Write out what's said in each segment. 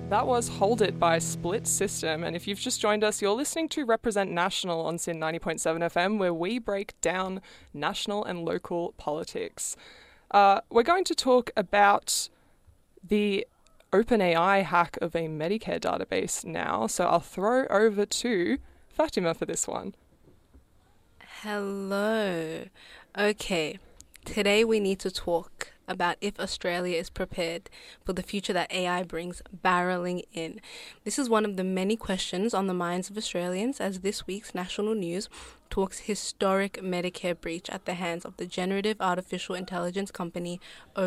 That was Hold It by Split System, and if you've just joined us, you're listening to Represent National on SYN 90.7 FM, where we break down national and local politics. We're going to talk about the OpenAI hack of a Medicare database now, so I'll throw over to Fatima for this one. Hello. Okay, today we need to talk about if Australia is prepared for the future that AI brings barreling in. This is one of the many questions on the minds of Australians as this week's national news talks historic Medicare breach at the hands of the generative artificial intelligence company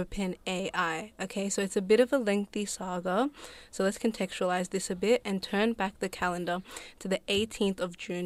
OpenAI. Okay, so it's a bit of a lengthy saga, so let's contextualize this a bit and turn back the calendar to the 18th of June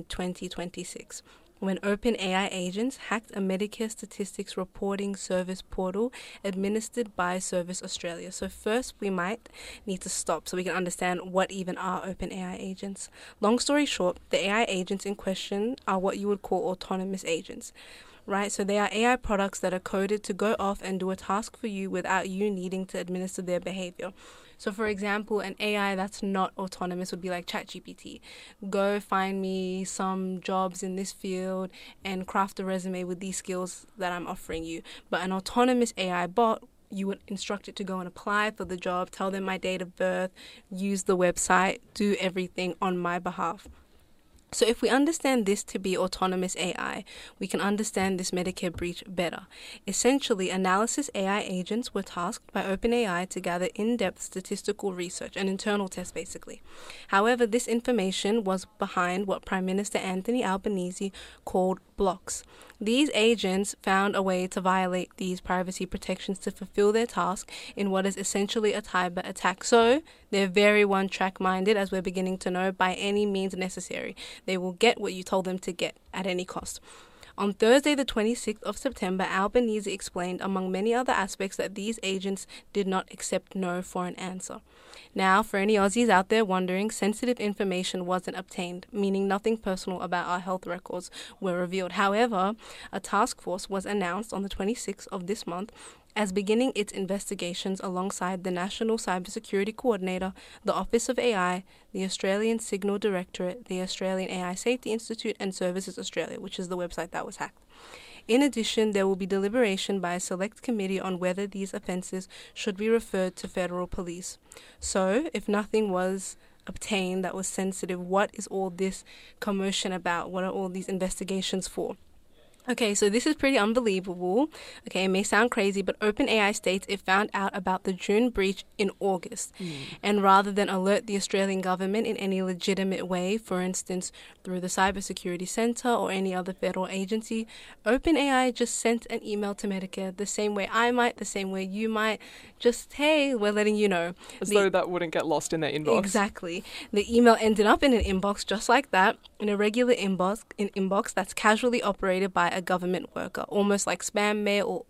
2026. When OpenAI agents hacked a Medicare statistics reporting service portal administered by Service Australia. So first we might need to stop so we can understand what even are OpenAI agents. Long story short, the AI agents in question are what you would call autonomous agents. Right, so they are AI products that are coded to go off and do a task for you without you needing to administer their behavior. So for example, an AI that's not autonomous would be like ChatGPT. Go find me some jobs in this field and craft a resume with these skills that I'm offering you. But an autonomous AI bot, you would instruct it to go and apply for the job, tell them my date of birth, use the website, do everything on my behalf. So if we understand this to be autonomous AI, we can understand this Medicare breach better. Essentially, analysis AI agents were tasked by OpenAI to gather in-depth statistical research, an internal test basically. However, this information was behind what Prime Minister Anthony Albanese called blocks. These agents found a way to violate these privacy protections to fulfill their task in what is essentially a cyber attack. So they're very one-track minded, as we're beginning to know, by any means necessary. They will get what you told them to get at any cost. On Thursday, the 26th of September, Albanese explained, among many other aspects, that these agents did not accept no for an answer. Now, for any Aussies out there wondering, sensitive information wasn't obtained, meaning nothing personal about our health records were revealed. However, a task force was announced on the 26th of this month as beginning its investigations alongside the National Cybersecurity Coordinator, the Office of AI, the Australian Signal Directorate, the Australian AI Safety Institute, and Services Australia, which is the website that was hacked. In addition, there will be deliberation by a select committee on whether these offences should be referred to federal police. So, if nothing was obtained that was sensitive, what is all this commotion about? What are all these investigations for? Okay, so this is pretty unbelievable. Okay, it may sound crazy, but OpenAI states it found out about the June breach in August. And rather than alert the Australian government in any legitimate way, for instance, through the Cybersecurity Centre or any other federal agency, OpenAI just sent an email to Medicare the same way I might, the same way you might. Just, hey, we're letting you know. As though that wouldn't get lost in their inbox. Exactly. The email ended up in an inbox just like that, in a regular inbox that's casually operated by a government worker, almost like spam mail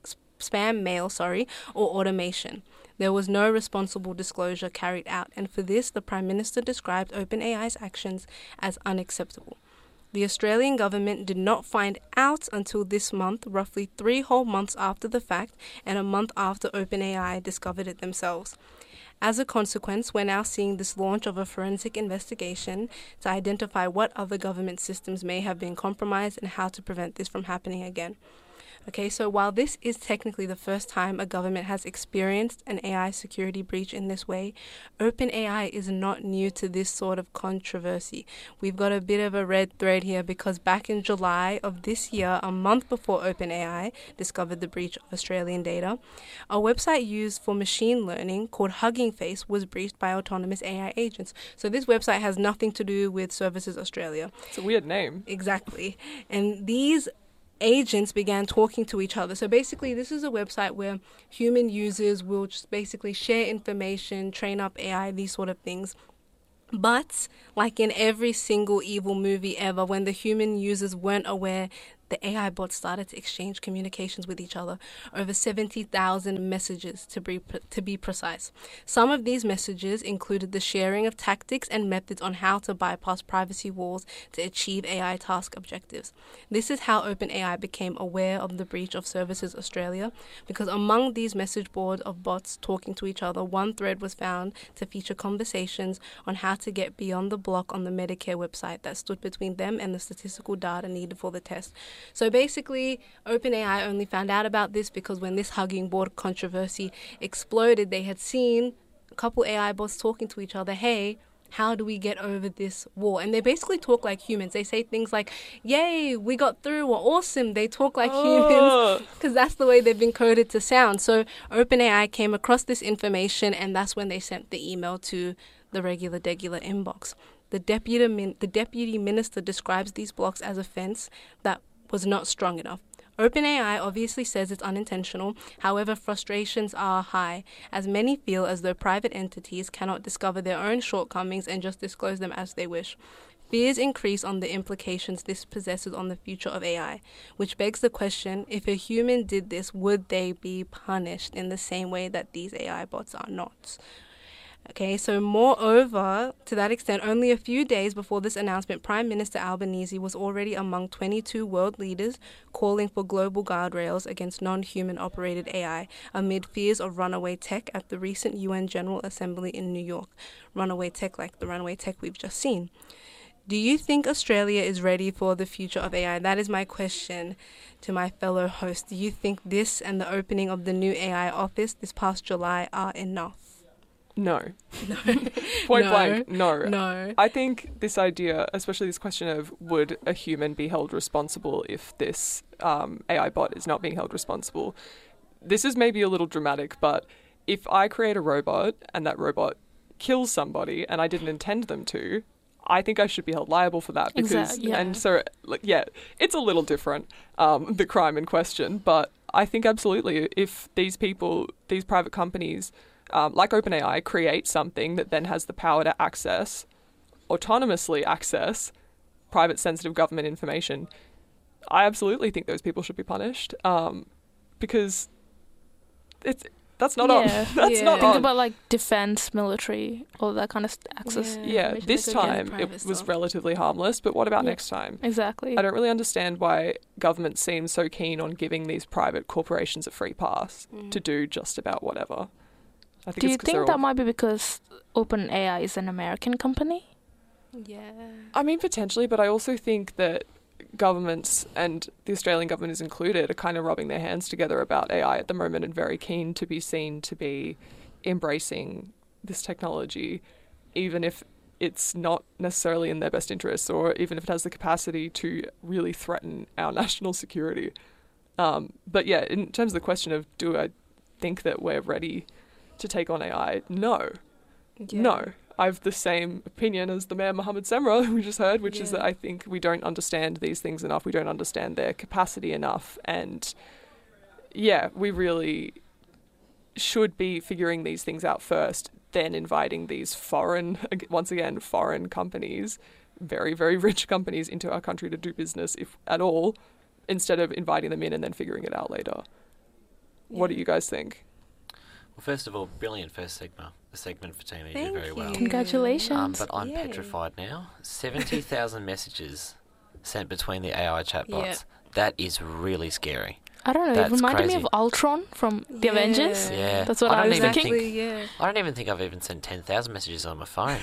or automation. There was no responsible disclosure carried out, and for this, the Prime Minister described OpenAI's actions as unacceptable. The Australian government did not find out until this month, roughly 3 whole months after the fact, and a month after OpenAI discovered it themselves. As a consequence, we're now seeing this launch of a forensic investigation to identify what other government systems may have been compromised and how to prevent this from happening again. Okay, so while this is technically the first time a government has experienced an AI security breach in this way, OpenAI is not new to this sort of controversy. We've got a bit of a red thread here because back in July of this year, a month before OpenAI discovered the breach of Australian data, a website used for machine learning called Hugging Face was breached by autonomous AI agents. So this website has nothing to do with Services Australia. It's a weird name. Exactly. And these agents began talking to each other. So basically, this is a website where human users will just basically share information, train up AI, these sort of things. But like in every single evil movie ever, when the human users weren't aware, the AI bots started to exchange communications with each other, over 70,000 messages to be precise. Some of these messages included the sharing of tactics and methods on how to bypass privacy walls to achieve AI task objectives. This is how OpenAI became aware of the breach of Services Australia, because among these message boards of bots talking to each other, one thread was found to feature conversations on how to get beyond the block on the Medicare website that stood between them and the statistical data needed for the test. So basically, OpenAI only found out about this because when this Hugging Board controversy exploded, they had seen a couple AI bots talking to each other, hey, how do we get over this wall? And they basically talk like humans. They say things like, yay, we got through, we're awesome. They talk like humans because that's the way they've been coded to sound. So OpenAI came across this information, and that's when they sent the email to the regular inbox. The deputy minister describes these blocks as a fence that was not strong enough. OpenAI obviously says it's unintentional. However, frustrations are high, as many feel as though private entities cannot discover their own shortcomings and just disclose them as they wish. Fears increase on the implications this possesses on the future of AI, which begs the question, if a human did this, would they be punished in the same way that these AI bots are not? Okay, so moreover, to that extent, only a few days before this announcement, Prime Minister Albanese was already among 22 world leaders calling for global guardrails against non-human operated AI amid fears of runaway tech at the recent UN General Assembly in New York. Runaway tech like the runaway tech we've just seen. Do you think Australia is ready for the future of AI? That is my question to my fellow host. Do you think this and the opening of the new AI office this past July are enough? No. Point blank, no. I think this idea, especially this question of would a human be held responsible if this AI bot is not being held responsible, this is maybe a little dramatic, but if I create a robot and that robot kills somebody and I didn't intend them to, I think I should be held liable for that. Because, exactly, yeah. And so, it's a little different, the crime in question, but I think absolutely if these private companies like OpenAI, create something that then has the power to autonomously access private sensitive government information, I absolutely think those people should be punished because that's not on. That's not Think on. about like defense, military, all that kind of access. Yeah, this time it was relatively harmless, but what about next time? Exactly. I don't really understand why government seems so keen on giving these private corporations a free pass to do just about whatever. Do you think that might be because OpenAI is an American company? Yeah. I mean, potentially, but I also think that governments, and the Australian government is included, are kind of rubbing their hands together about AI at the moment and very keen to be seen to be embracing this technology, even if it's not necessarily in their best interests or even if it has the capacity to really threaten our national security. But yeah, in terms of the question of do I think that we're ready to take on AI? No. I have the same opinion as the Mayor Mohammed Semra who we just heard, which is that I think we don't understand these things enough. We don't understand their capacity enough. And we really should be figuring these things out first, then inviting these foreign companies, very, very rich companies into our country to do business, if at all, instead of inviting them in and then figuring it out later. What do you guys think? Well, first of all, brilliant first segment for Tina. You did very well. Congratulations. But I'm petrified now. 70,000 messages sent between the AI chatbots. Yeah. That is really scary. I don't know. It reminded me of Ultron from the Avengers. Yeah. That's what I was thinking. I don't even think I've even sent 10,000 messages on my phone.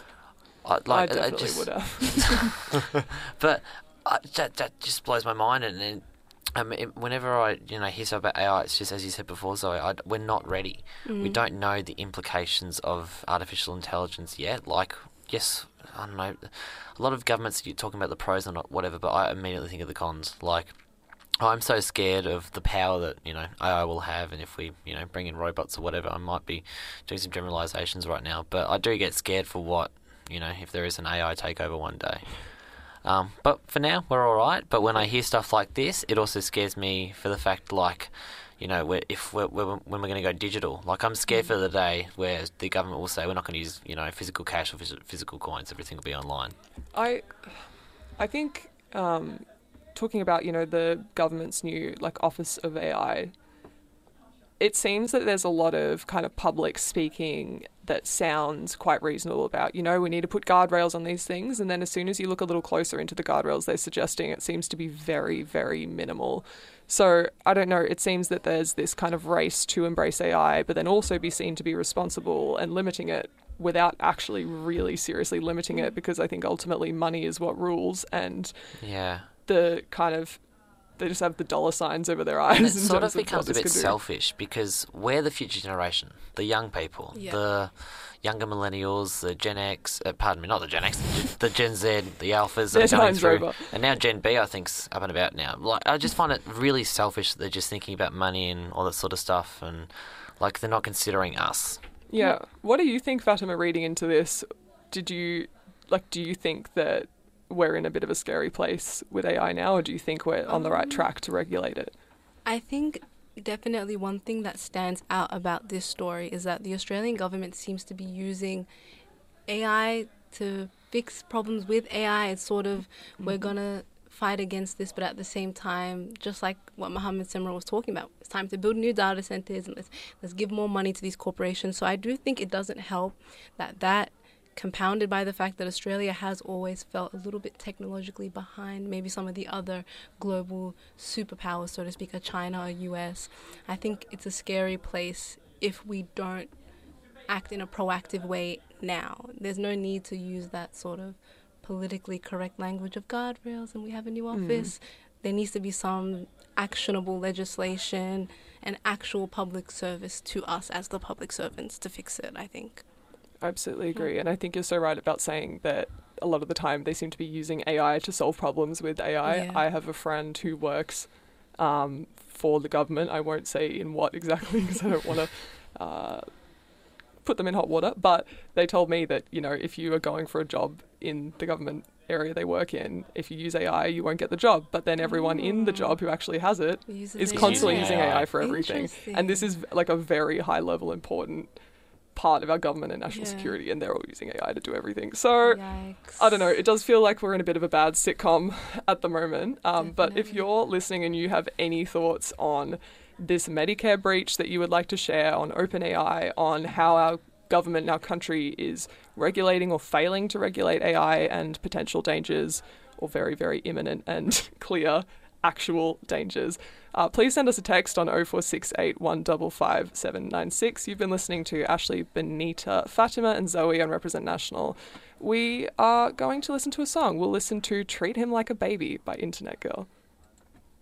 I definitely would have. But that just blows my mind. And whenever I hear stuff about AI, it's just as you said before, Zoe, we're not ready. We don't know the implications of artificial intelligence yet. Like, yes, I don't know, a lot of governments you're talking about the pros and whatever, but I immediately think of the cons. Like, I'm so scared of the power that AI will have, and if we bring in robots or whatever, I might be doing some generalizations right now, but I do get scared for what if there is an AI takeover one day. But for now, we're all right. But when I hear stuff like this, it also scares me for the fact, like, when we're going to go digital. Like, I'm scared for the day where the government will say we're not going to use, physical cash or physical coins. Everything will be online. I think to talking about, the government's new Office of AI, it seems that there's a lot of kind of public speaking that sounds quite reasonable about, we need to put guardrails on these things. And then as soon as you look a little closer into the guardrails they're suggesting, it seems to be very, very minimal. So I don't know, it seems that there's this kind of race to embrace AI, but then also be seen to be responsible and limiting it without actually really seriously limiting it, because I think ultimately money is what rules, and the kind of, they just have the dollar signs over their eyes. And it sort of becomes a bit selfish, because we're the future generation, the young people, the younger millennials, the Gen X, not the Gen X, the Gen Z, the Alphas that are going through. Over. And now Gen B, I think's up and about now. I just find it really selfish that they're just thinking about money and all that sort of stuff, and they're not considering us. Yeah. What do you think, Fatima, reading into this? Do you think that we're in a bit of a scary place with AI now, or do you think we're on the right track to regulate it? I think definitely one thing that stands out about this story is that the Australian government seems to be using AI to fix problems with AI. It's sort of, we're going to fight against this, but at the same time, just like what Mohammed Semra was talking about, it's time to build new data centers and let's give more money to these corporations. So I do think it doesn't help that compounded by the fact that Australia has always felt a little bit technologically behind maybe some of the other global superpowers, so to speak, a China or US. I think it's a scary place if we don't act in a proactive way now. There's no need to use that sort of politically correct language of guardrails and we have a new office. There needs to be some actionable legislation and actual public service to us as the public servants to fix it, I think. I absolutely agree. And I think you're so right about saying that a lot of the time they seem to be using AI to solve problems with AI. Yeah. I have a friend who works for the government. I won't say in what exactly because I don't want to put them in hot water. But they told me that, if you are going for a job in the government area they work in, if you use AI, you won't get the job. But then everyone in the job who actually has it is constantly using AI for everything. And this is a very high level important part of our government and national security, and they're all using AI to do everything. So, yikes. I don't know, it does feel like we're in a bit of a bad sitcom at the moment. But if you're listening and you have any thoughts on this Medicare breach that you would like to share, on OpenAI, on how our government in our country is regulating or failing to regulate AI and potential dangers, or very, very imminent and clear actual dangers, please send us a text on 0468 155 796. You've been listening to Ashley, Benita, Fatima and Zoe on Represent National. We are going to listen to a song. We'll listen to Treat Him Like a Baby by Internet Girl.